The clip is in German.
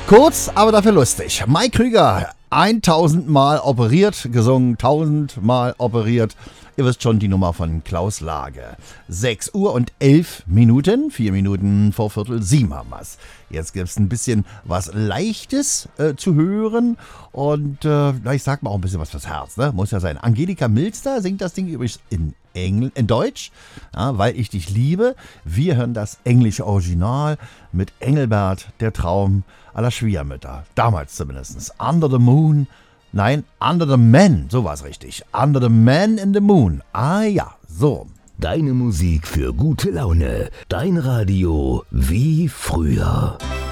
Kurz, aber dafür lustig. Mike Krüger, 1000 Mal operiert, gesungen, 1000 Mal operiert. Ihr wisst schon, die Nummer von Klaus Lage. 6 Uhr und 11 Minuten, 4 Minuten vor Viertel 7 haben wir's. Jetzt gibt's ein bisschen was Leichtes zu hören und ich sag mal auch ein bisschen was fürs Herz, ne? Muss ja sein. Angelika Milster singt das Ding übrigens in Deutsch, ja, weil ich dich liebe. Wir hören das englische Original mit Engelbert, der Traum aller Schwiegermütter. Damals zumindest. Under the Moon. Nein, Under the Man, so war's richtig. Under the Man in the Moon. Ah ja, so. Deine Musik für gute Laune. Dein Radio wie früher.